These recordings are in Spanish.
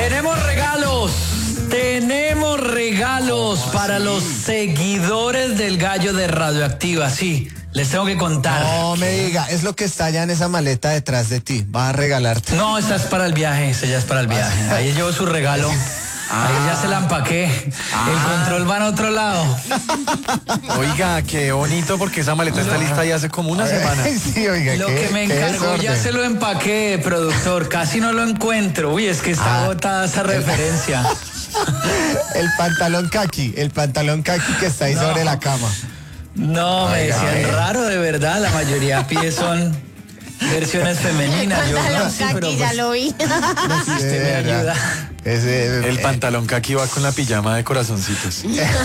Tenemos regalos para los seguidores del Gallo de Radioactiva, sí. Les tengo que contar. No me diga, es lo que está allá en esa maleta detrás de ti. Va a regalarte. No, esta es para el viaje, esta ya es para el viaje. Ahí llevo su regalo. Ahí ya se la empaqué. El control va en otro lado. Oiga, qué bonito porque esa maleta está lista ya hace como una semana. Sí, oiga, Lo que me encargó ya se lo empaqué, productor. Casi no lo encuentro. Uy, es que está agotada esa referencia. El pantalón kaki que está ahí sobre la cama. No, me decían raro, de verdad. La mayoría pide son versiones femeninas. Yo no, sí, pero Kaki, ya lo vi. si usted me ayuda. El pantalón kaki va con la pijama de corazoncitos.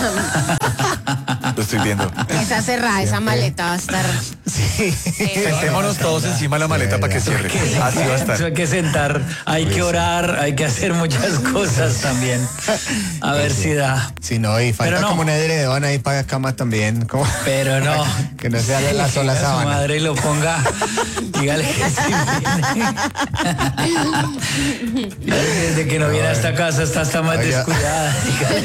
Lo estoy viendo. Esa cerrada, esa maleta va a estar. Sí. Sentémonos todos encima de la maleta para que cierre. Así va a estar. Eso hay que sentar, hay que orar, hay que hacer muchas cosas también. A ver si da. Sí, no, y falta no. como un edredón ahí para cama también. Como Pero no. Que no sea de la sola Diga a su sábana. madre y lo ponga. Dígale que sí viene. Desde que no viene a esta casa está más descuidada.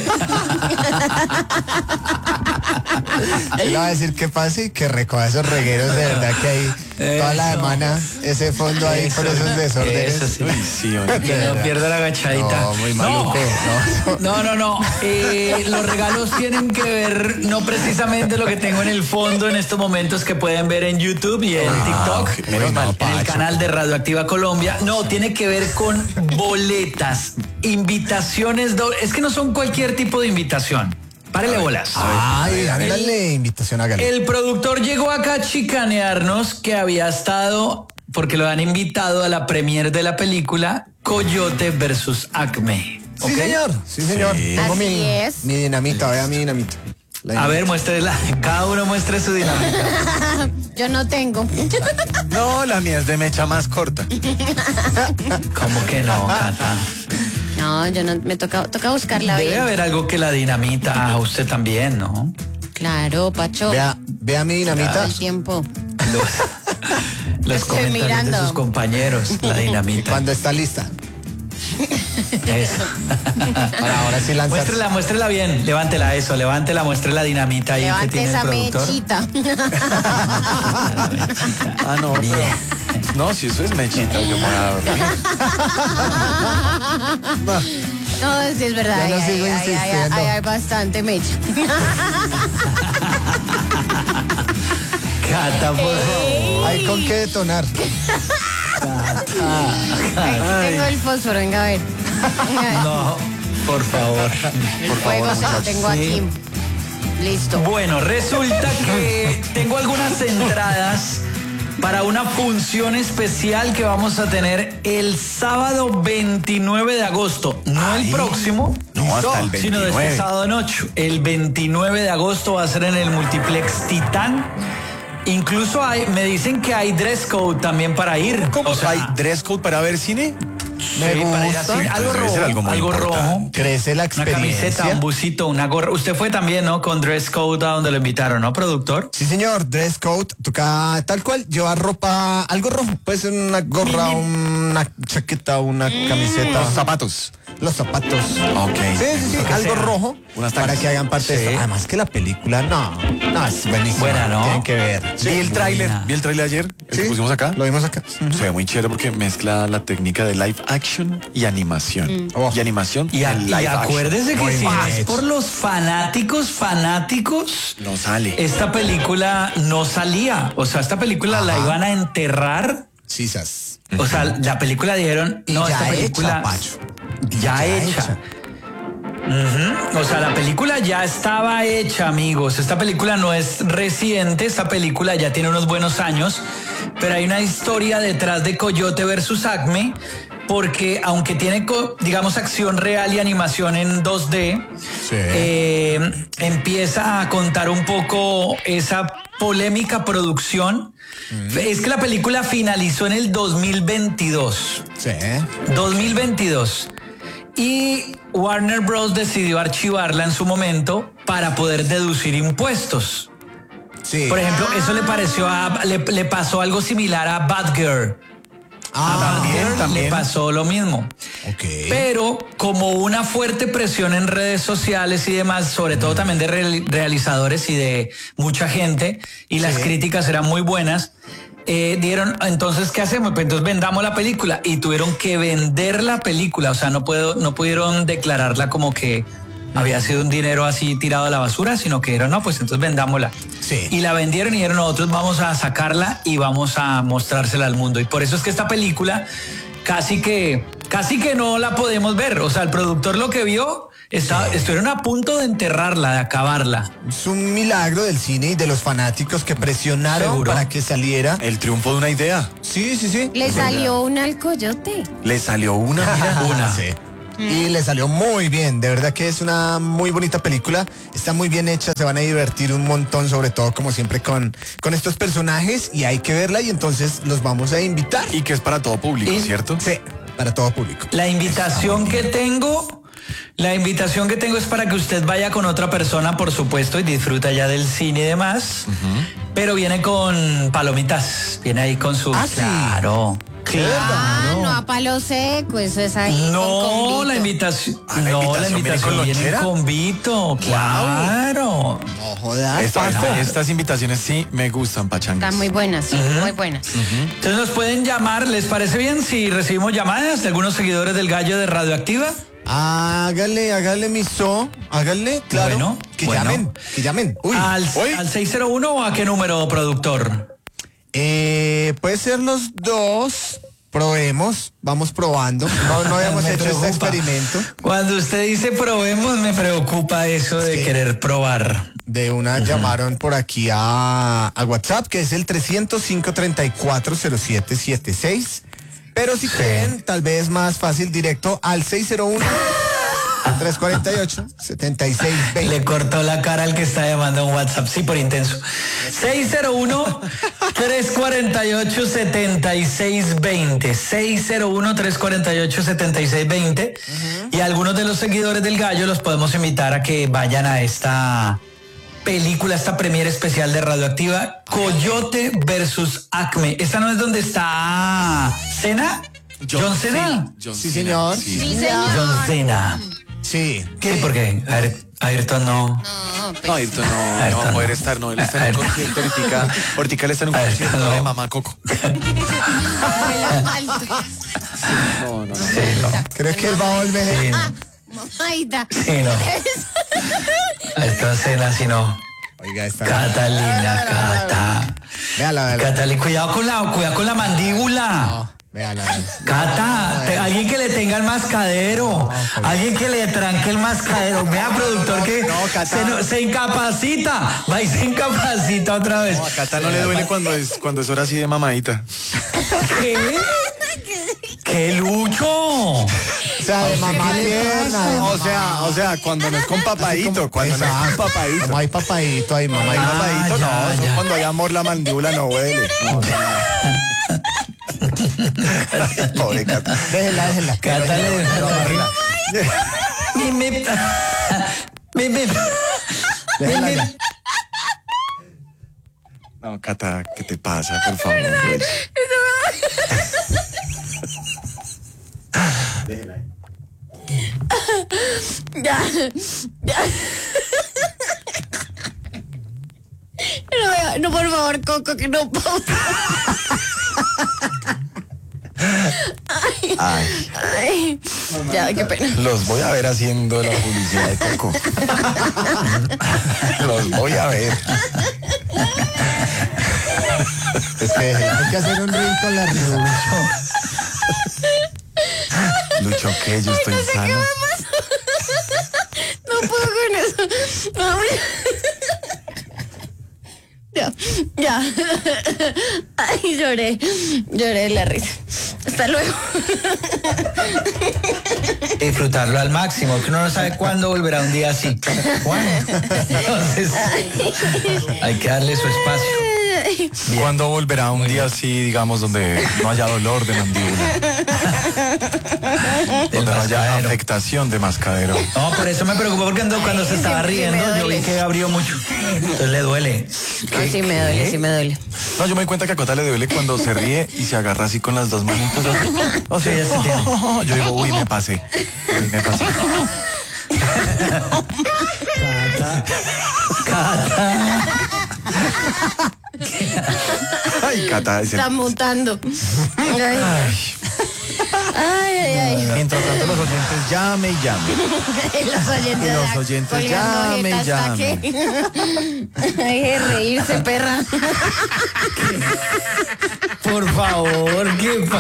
Él va a decir que pase y que recoja esos regueros de verdad que hay toda la semana, ese fondo ahí con esos desórdenes. Eso sí. Uy, sí, hombre. Que no pierda la agachadita. No, muy maluco. No. Los regalos tienen que ver no precisamente lo que tengo en el fondo en estos momentos que pueden ver en YouTube y en TikTok. Ok, menos mal. En el canal de Radioactiva Colombia. No, tiene que ver con boletas, invitaciones dobles. Es que no son cualquier tipo de invitación. Párele bolas. Ay, ándale, invitación a Gale. El productor llegó acá a chicanearnos que había estado, porque lo han invitado a la premiere de la película Coyote versus Acme. Sí, señor. Sí, señor. Tengo Así es. mi dinamita, vea mi dinamita. A ver, muéstrela. Cada uno muestre su dinámica. Yo no tengo. No, la mía es de mecha más corta. ¿Cómo que no, Cata? No, yo no, me toca buscarla Debe bien. haber algo que la dinamita a usted también, ¿no? Claro, Pacho. Vea mi dinamita. Todo el tiempo. Los Estoy comentarios mirando. de sus compañeros, la dinamita. Cuando está lista. Eso. Para ahora sí lanzar. Muéstrela bien, levántela eso, levántela, muestre la dinamita ahí que Levante tiene esa el productor. mechita. Ah, no. No, si eso es mechita, yo me voy a dormir. No, sí es verdad. Ya no sigo insistiendo. Hay bastante mecha. Cata, por favor. Hay con qué detonar. Tengo el fósforo, venga a ver. No, por favor. El fuego se lo tengo aquí. Listo. Bueno, resulta que tengo algunas entradas para una función especial que vamos a tener el sábado 29 de agosto. No el próximo, No, hasta el sino de 29. este sábado noche. El 29 de agosto va a ser en el Multiplex Titán. Incluso me dicen que hay dress code también para ir. ¿Cómo? O sea, ¿Hay dress code para ver cine? Me sí, para ir gusta. así, algo Debe rojo, ser algo muy algo importante. rojo. Crece la Una experiencia. camiseta, un busito, una gorra. Usted fue también, ¿no? Con dress code a donde lo invitaron, ¿no, productor? Sí, señor, dress code, toca tal cual, llevar ropa, algo rojo, puede ser una gorra, una chaqueta, una camiseta. Los zapatos. Los zapatos. Ok. Sí, algo sea. rojo Unas para tacas. que hagan parte de Sí. eso. Además que la película, no, es buenísima. Buena, ¿no? Tienen que ver. Vi el tráiler. buena. Vi el tráiler ayer. El que pusimos acá. Lo vimos acá. Se ve muy chévere porque mezcla la técnica de live action y animación. Oh. Y animación Y en live acuérdese que Muy si mal es hecho. por los fanáticos, No sale. esta película no salía. O sea, esta película la iban a enterrar. Sisas. O sea, la película dijeron, Y no, ya esta película hecha, Pacho. ya hecha. O sea, la película ya estaba hecha, amigos. Esta película no es reciente, esta película ya tiene unos buenos años, pero hay una historia detrás de Coyote versus Acme, porque aunque tiene, digamos, acción real y animación en 2D, empieza a contar un poco esa polémica producción. Es que la película finalizó en el 2022. Sí. 2022. Y Warner Bros. Decidió archivarla en su momento para poder deducir impuestos. Sí. Por ejemplo, eso le pasó algo similar a Batgirl. A Batgirl también. le pasó lo mismo. Pero como una fuerte presión en redes sociales y demás, sobre todo también de realizadores y de mucha gente, y las críticas eran muy buenas, dieron, entonces, ¿qué hacemos? Pues entonces vendamos la película, y tuvieron que vender la película, o sea, no pudieron declararla como que había sido un dinero así tirado a la basura, sino que dijeron, no, pues entonces vendámosla. Sí. Y la vendieron y dijeron, nosotros vamos a sacarla y vamos a mostrársela al mundo. Y por eso es que esta película casi que no la podemos ver. O sea, el productor lo que vio, estuvieron a punto de enterrarla, de acabarla. Es un milagro del cine y de los fanáticos que presionaron ¿Seguro? para que saliera. El triunfo de una idea. Sí. Le salió una al coyote. Le salió una, mira. Una. Sí. Y le salió muy bien, de verdad que es una muy bonita película, está muy bien hecha, se van a divertir un montón, sobre todo como siempre con estos personajes, y hay que verla, y entonces los vamos a invitar. Y que es para todo público, Y- ¿cierto? Sí, para todo público. La invitación que tengo es para que usted vaya con otra persona, por supuesto, y disfruta ya del cine y demás. Pero viene con palomitas, viene ahí con su... Ah, sí. Claro. No a palo seco, eso es ahí. con No, convito. la invitación. ¿La No, la invitación viene invitación con viene lonchera? con Vito, claro. No jodas. Estas invitaciones sí me gustan, pachangas. Están muy buenas, sí, muy buenas. Entonces nos pueden llamar, ¿les parece bien si recibimos llamadas de algunos seguidores del Gallo de Radioactiva? Hágale miso, hágale, claro. Bueno, que bueno. llamen. Uy, ¿Al 601 o a qué número, productor? puede ser los dos. Probemos, vamos probando. No habíamos Me hecho preocupa. este experimento. Cuando usted dice probemos, me preocupa eso de Sí. querer probar. De una llamaron por aquí a WhatsApp, que es el 305-340776. Pero si quieren, tal vez más fácil, directo al 601-348-7620. Le cortó la cara al que está llamando en WhatsApp, sí, por intenso. 601-348-7620. 601-348-7620. Y algunos de los seguidores del Gallo los podemos invitar a que vayan a esta película, esta premiere especial de Radioactiva, Coyote versus Acme. ¿Esta no es donde está Cena? ¿John Cena? Sí, señor. Sí, señor. John Cena. Sí. ¿Qué? ¿Por qué? Ayrton no. No, No, pues, Ayrton no va a poder estar, no. Él está en un concierto ahorita. Ahorita él está en un Ayrton concierto no. de Mamá Coco. No. Sí, no. Creo que él va a volver. Sí, no. Mamaita. Sí, no. Ayrton Cena, sí, no. Oiga, está. Catalina, Cata. Véala. Catalina, cuidado con la mandíbula. Véala. Cata, alguien que le tenga el mascadero, alguien que le tranque el mascadero. Vea, productor, que Cata. se incapacita, va y se incapacita otra vez. No, a Cata no le duele cuando es hora así de mamadita. ¿Qué? ¡Qué lucho! O sea, de mamá ¿qué le tierna. pasa? O sea, cuando no es con papadito, cuando no es con papadito. Como hay papadito ahí, mamá. Hay y papadito, ya, no, eso ya. cuando hay amor la mandíbula no duele. No. Pobre Cata. Déjela. Cata le Déjela ya. No, Cata, ¿qué te pasa, por favor? Ya. No, por favor, Coco, que no puedo. Ay, ya, qué pena. Los voy a ver haciendo la publicidad de Coco. Los voy a ver. Es que hay que hacer un ring con la risa. Lucho, ¿qué? Yo estoy sano. No puedo con eso. No, ya. Ay, lloré de la risa. Hasta luego. disfrutarlo al máximo, que uno no sabe cuándo volverá un día así. ¿Cuándo? Entonces, hay que darle su espacio. Bien. ¿Cuándo volverá un día así, digamos, donde no haya dolor de mandíbula? Donde no haya mascadero. afectación de mascadero. No, por eso me preocupó porque cuando se estaba Sí, riendo, me yo vi duele. que abrió mucho. Entonces le duele. No, sí me duele, sí me duele. No, yo me doy cuenta que a Cota le duele cuando se ríe y se agarra así con las dos manitos. O sea, Sí, ya se tiene. yo digo, uy, me pasé. Uy, me pasé. Ay, Cata. Está mutando. Ay, ay, ay. Mientras tanto, los oyentes llame y llame. Los oyentes, Y los ya oyentes colgando llamen, jeta hasta llamen. que- Deje de reírse, perra. Por favor, ¿qué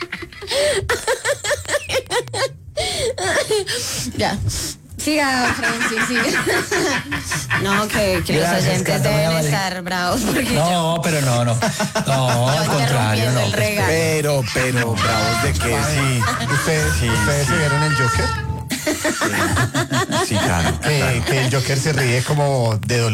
Ya. Siga, Francis, siga. No, que los Gracias, oyentes Cata, muy deben amable. estar bravos porque No, pero no. No, al contrario, interrumpiendo no. el regalo. Pero, bravos de que sí. ¿Ustedes sí. se vieron el Joker? Sí, claro. Que el Joker se ríe como de dolor.